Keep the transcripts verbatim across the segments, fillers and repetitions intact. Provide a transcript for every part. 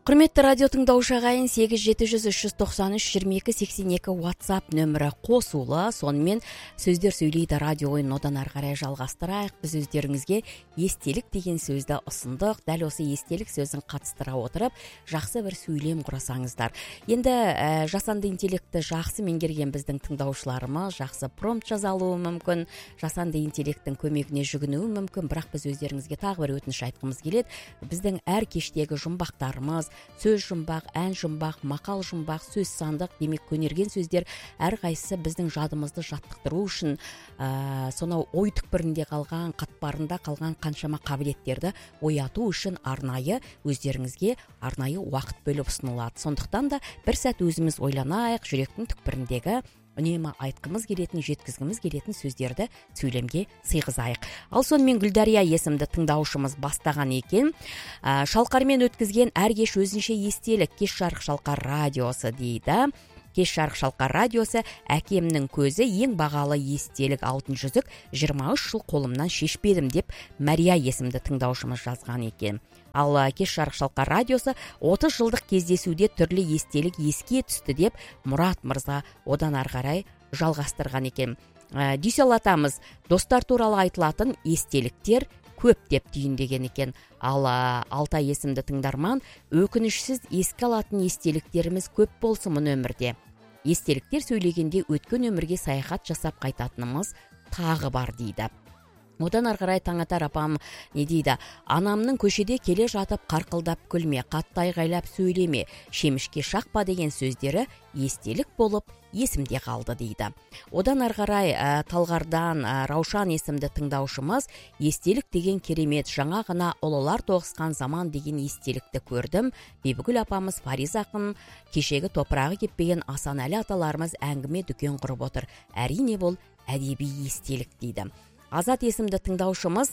Құрметті радио тыңдаушы ағайын, сегіз жеті жүз үш жүз тоқсан үш жиырма екі сексен екі WhatsApp нөмірі қосулы. Сонымен сөздер сөйлейді радио ойын одан ары қарай жалғастырайық. Біз өздеріңізге естелік деген сөзді ұсындық. Дәл осы естелік сөзін қатыстыра отырып, жақсы бір сөйлем құрасаңыздар. Енді ә, жасанды интеллекті жақсы меңгерген біздің тыңдаушыларымыз жақсы промпт жаза алуы мүмкін, жасанды интеллекттің көмегіне жүгінуі мүмкін. Бірақ біз өздеріңізге тағы бір өтініш айтқымыз келеді. Біздің әр кештегі жұмбақтарымыз, сөз жұмбақ, ән жұмбақ, мақал жұмбақ, сөз сандық, демек көнерген сөздер әрқайсысы біздің жадымызды жаттықтыру үшін, ә, сонау ой түкпірінде қалған, қатпарында қалған қаншама қабілеттерді ояту үшін арнайы өздеріңізге арнайы уақыт бөліп ұсынылады. Сондықтан да бір сәт өзіміз ойланайық, жүректің түкпіріндегі үнемі айтқымыз келетін, жеткізгіміз келетін сөздерді сөйлемге сыйғызайық. Ал сонымен Гүлдария есімді тыңдаушымыз бастаған екен. Ә, шалқармен өткізген әр кеш өзінше естелік, кеш жарық шалқар радиосы дейді. Кеш жарық шалқар радиосы әкемнің көзі, ең бағалы естелік алтын жүзік, жиырма үш жыл қолымнан шешпедім деп Мария есімді тыңдаушымыз жазған екен. Ал кеш жарық шалқар радиосы отыз жылдық кездесуде түрлі естелік еске түсті деп Мұрат мырза одан ары қарай жалғастырған екен. Ә, Дүйсел атамыз достар туралы айтылатын естеліктер көп деп түйіндеген екен. Ал Алтай есімді тыңдарман, өкінішсіз еске алатын естеліктеріміз көп болсын мұн өмірде. Естеліктер сөйлегенде өткен өмірге саяхат жасап қайтатынымыз тағы бар дейді. Одан ары қарай Таңатар апам не дейді? Анамның көшеде келе жатып қарқылдап күлме, қатты айғайлап сөйлеме, шемішке шақпа деген сөздері естелік болып есімде қалды дейді. Одан ары қарай ә, Талғардан ә, Раушан есімді тыңдаушымыз, естелік деген керемет, жаңа ғана ұлылар тоғысқан заман деген естелікті көрдім. Бибігүл апамыз, Фариз ақын, кешегі топырағы кеппеген Асанәлі аталарымыз әңгіме дүкен құрып отыр. Әрине бұл әдеби естелік дейді. Азат есімді тыңдаушымыз,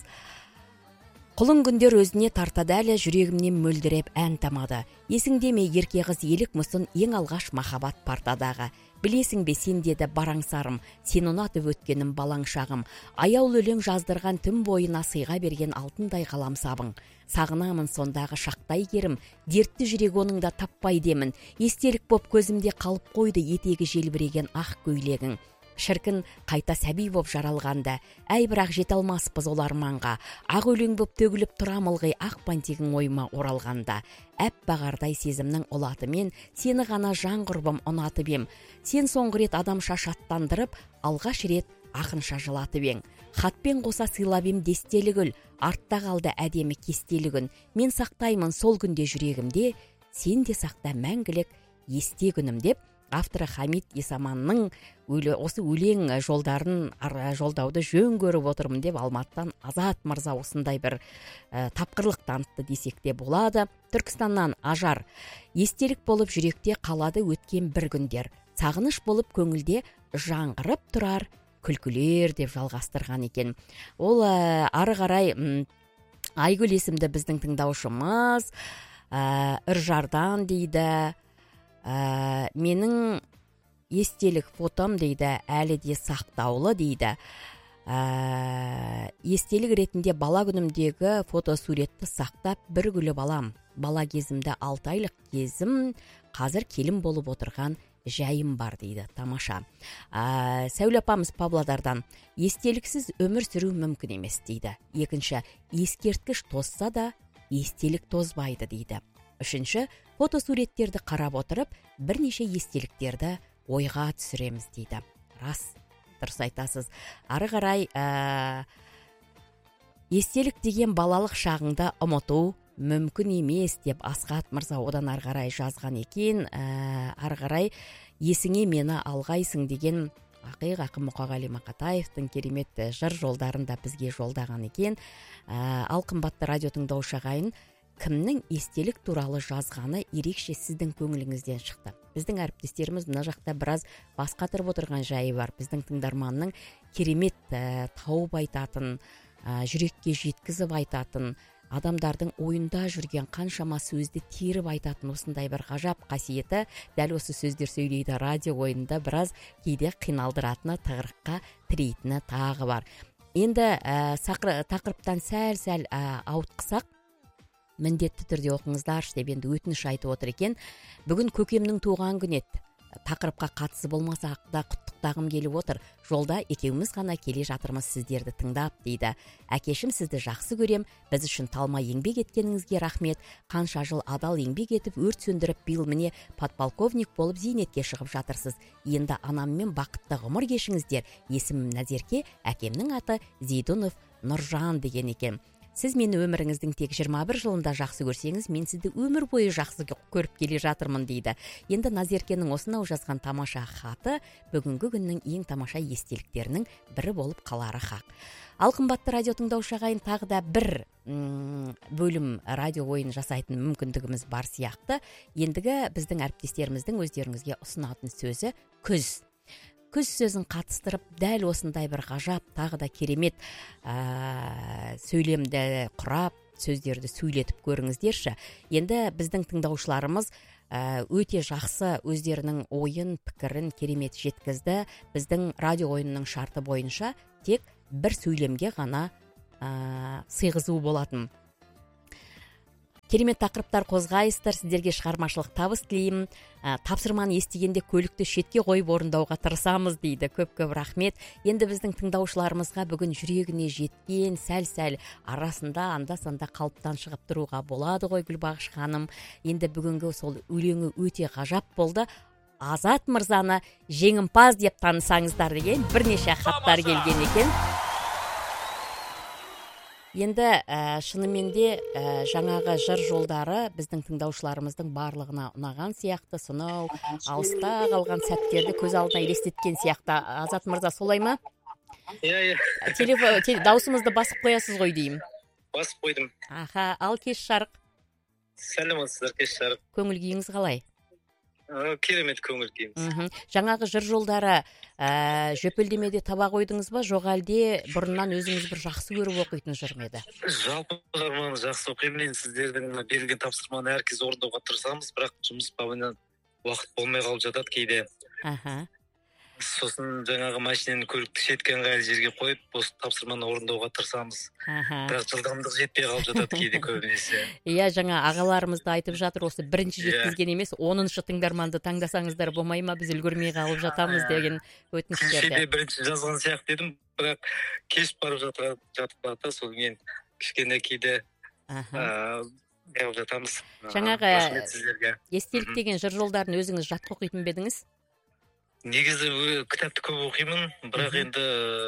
құлын күндер өзіне тартады әлі, жүрегімнен мөлдіреп ән тамады. Есіңде ме ерке қыз елік мұсын ең алғаш махаббат партадағы. Білесің бе сен деді бараңсарым, сен ұнатып өткенім балаң шағым. Аяулы өлең жаздырған түн бойына сыйға берген алтындай қаламсабың. Сағынамын сондағы шақтай керім, дертті жүрек оныңда таппай демін. Естелік боп көзімде қалып қойды етегі желбіреген ақ көйлегің. Шіркін қайта сәби боп жаралғанда, әй бірақ жете алмаспыз ол арманға. Ақ өлең боп төгіліп тұрам ылғи ақ пантегің ойыма оралғанда. Әппағардай сезімнің ұлатымен, сені ғана жан құрбым ұнатып ем. Сен соңғы рет адамша шаттандырып, алғаш рет ақынша жылатып ең. Хатпен қоса сыйлап ем дестелі гүл, артта қалды әдемі кестелі күн. Мен сақтаймын сол күнде жүрегімде, сен де сақта мәңгілік есте күнім деп, авторы Хамид Есаманның осы өлең жолдарын жолдауды жөн көріп отырмын деп Алматыдан Азат мырза осындай бір ә, тапқырлық танытты десек те болады. Түркістаннан Ажар, естелік болып жүректе қалады өткен бір күндер, сағыныш болып көңілде жаңғырып тұрар күлкілер деп жалғастырған екен. Ол ә, ары қарай м, Айгүл есімді біздің тыңдаушымыз, ә, Үржардан дейді. Ә, менің естелік фотом дейді әлі де сақтаулы дейді. Ә, естелік ретінде бала күнімдегі фотосуретті сақтап бір күліп алам. Бала кезімді алты айлық кезім, қазір келін болып отырған жайым бар дейді. Тамаша. Ә, Сәуле апамыз Павлодардан, естеліксіз өмір сүру мүмкін емес дейді. Екінші, ескерткіш тозса да естелік тозбайды дейді. Үшінші, фотосуреттерді қарап отырып, бірнеше естеліктерді ойға түсіреміз дейді. Рас, дұрыс айтасыз. Ары қарай ә, естелік деген балалық шағыңды ұмыту мүмкін емес деп Асқат мырза одан ары қарай жазған екен. Ә, ары қарай есіңе мені алғайсың деген Ақиқ ақын Мұқағали Мақатаевтың керемет жыр жолдарын да бізге жолдаған екен. Ә, ал қымбатты радио тыңдаушы ағайын, кімнің естелік туралы жазғаны ерекше сіздің көңіліңізден шықты. Біздің әріптестеріміз мына жақта біраз бас қатырып отырған жайы бар. Біздің тыңдарманның керемет ә, тауып айтатын, ә, жүрекке жеткізіп айтатын, адамдардың ойында жүрген қаншама сөзді теріп айтатын осындай бір ғажап қасиеті дәл осы сөздер сөйлейді радио ойында біраз кейде қиналдыратыны, тығырыққа тірейтіні тағы бар. Енді ә, сақыр, тақырыптан сәл-сәл ә, ауытқысақ, міндетті түрде оқыңыздаршы деп енді өтініш айтып отыр екен. Бүгін көкемнің туған күні еді. Тақырыпқа қатысы болмаса да құттықтағым келіп отыр. Жолда екеуміз ғана келе жатырмыз сіздерді тыңдап дейді. Әкешім, сізді жақсы көрем. Біз үшін талмай еңбек еткеніңізге рахмет. Қанша жыл адал еңбек етіп, өрт сөндіріп, биыл міне подполковник болып зейнетке шығып жатырсыз. Енді анаммен бақытты ғұмыр кешіңіздер. Есімім Назерке, әкемнің аты Зейдунов Нұржан деген екен. Сіз мені өміріңіздің тек жиырма бір жылында жақсы көрсеңіз, мен сізді өмір бойы жақсы көріп келе жатырмын дейді. Енді Назеркенің осынау жазған тамаша хаты бүгінгі күннің ең тамаша естеліктерінің бірі болып қалары хақ. Ал қымбатты радио тыңдаушы ағайын, тағы да бір м- бөлім радио ойын жасайтын мүмкіндігіміз бар сияқты. Ендігі біздің әріптестеріміздің өздеріңізге ұсынатын сөзі күз. Күз сөзін қатыстырып, дәл осындай бір ғажап, тағы да керемет ә, сөйлемді құрап, сөздерді сөйлетіп көріңіздерші. Енді біздің тыңдаушыларымыз ә, өте жақсы өздерінің ойын, пікірін керемет жеткізді. Біздің радио ойынның шарты бойынша тек бір сөйлемге ғана ә, сыйғызу болатын. Керемет тақырыптар қозғайсыздар, сіздерге шығармашылық табыс тілеймін. Ә, тапсырманы естігенде көлікті шетке қойып орындауға тырысамыз дейді. Көп-көп рахмет. Енді біздің тыңдаушыларымызға бүгін жүрегіне жеткен, сәл-сәл арасында анда-санда қалыптан шығып тұруға болады ғой, Гүлбағыш ханым. Енді бүгінгі сол өлеңі өте ғажап болды. Азат мырзаны жеңімпаз деп танысаңыздар деген бірнеше хаттар келген екен. Енді ә, шынымен де ә, жаңағы жыр жолдары біздің тыңдаушыларымыздың барлығына ұнаған сияқты, сонау алыста қалған сәттерді көз алдына елестеткен сияқты. Азат мырза, солай ма? Иә, иә. Телефон, теле, даусымызды басып қоясыз ғой деймін. Басып қойдым. Аха, ал кеш жарық. Сәлеметсіздер, кеш жарық. Көңіл күйіңіз қалай? Ә, керемет көңіл күйіміз. Жаңағы жыр жолдары ә, жөпілдемеде таба қойдыңыз ба, жоқ әлде бұрыннан өзіңіз бір жақсы көріп оқитын жыр ма еді? Жалпы шығарманы жақсы оқимын. Мен сіздердің берілген тапсырманы әркез орындауға тырысамыз, бірақ жұмыс бабынан уақыт болмай қалып жатады кейде. Аха. Сосын жаңағы машинаны көлікті шетке ыңғайлы жерге қойып, осы тапсырманы орындауға тырысамыз. Аха. Бірақ жылдамдық жетпей қалып жатады кейде көбінесе. Иә, жаңа ағаларымыз да айтып жатыр, осы бірінші жеткізген емес, оныншы тыңдарманды таңдасаңыздар болмай ма, біз үлгермей қалып жатамыз деген өтініштерді. Кешеде бірінші жазған сияқты едім, бірақ кеш барып жатып сонымен кішкене кейде неғып жатамыз. Жаңағы естелік деген жыр жолдарын өзіңіз жатқа оқитын ба едіңіз? Негізі кітапты көп оқимын, бірақ енді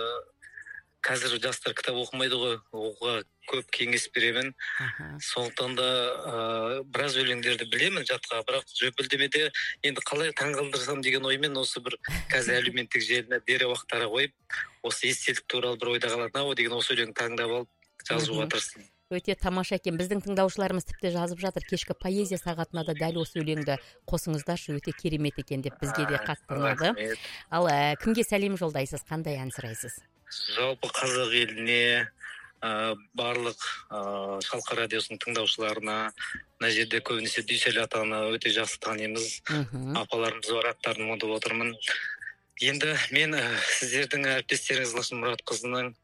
қазір жастар кітап оқымайды ғой, оқуға көп кеңес беремін. Сондықтан да біраз өлеңдерді білемін жатқа, бірақ жөпілдемеде енді қалай таңғалдырсам деген оймен осы бір қазір әлеуметтік желіні дереу уақыттара қойып, осы естелік туралы бір ойда қалатын ау деген осы өлеңді таңдап алып жазуға тырыстым. Өте тамаша екен. Біздің тыңдаушыларымыз тіпті жазып жатыр, кешкі поэзия сағатына да дәл осы өлеңді қосыңыздаршы, өте керемет екен деп бізге де қатты ұнады. Ал ә, кімге сәлем жолдайсыз, қандай ән сұрайсыз? Жалпы қазақ еліне, ә, барлық ә, шалқар радиосының тыңдаушыларына, мына жерде көбінесе Дүйсел атаны өте жақсы танимыз. Апаларымыз бар, аттарын ұмытып отырмын. Енді мен ә, сіздердің әріптестеріңіз Лашын Мұратқызының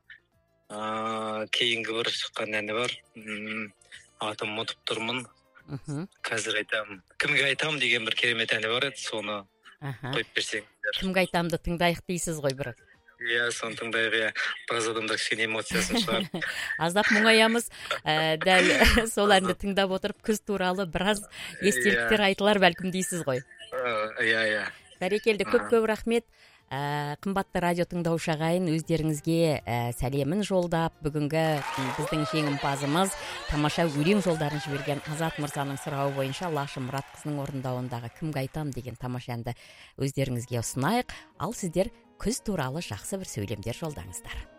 ә, кейінгі бір шыққан әні бар. М, Атын ұмытып тұрмын. Қазір айтамын. Кімге айтамын деген бір керемет әні бар еді, соны қойып берсеңіздер. Кімге айтамды тыңдайық дейсіз ғой бір. Иә, соны тыңдайық, иә. Біраз адамдар кішкене эмоциясын шығар. Аздап мұңаямыз. Ә, дәл сол әнді тыңдап отырып, күз туралы біраз естеліктер айтылар бәлкім дейсіз ғой. Иә, иә. Бәрекелді, көп-көп рахмет. Ә, қымбатты радио тыңдаушы ағайын, өздеріңізге ә, сәлемін жолдап, бүгінгі біздің жеңімпазымыз тамаша өлең жолдарын жіберген Азат мырзаның сұрауы бойынша Лашы Мұратқызының орындауындағы Кімге айтам деген тамаша әнді өздеріңізге ұсынайық. Ал сіздер күз туралы жақсы бір сөйлемдер жолдаңыздар.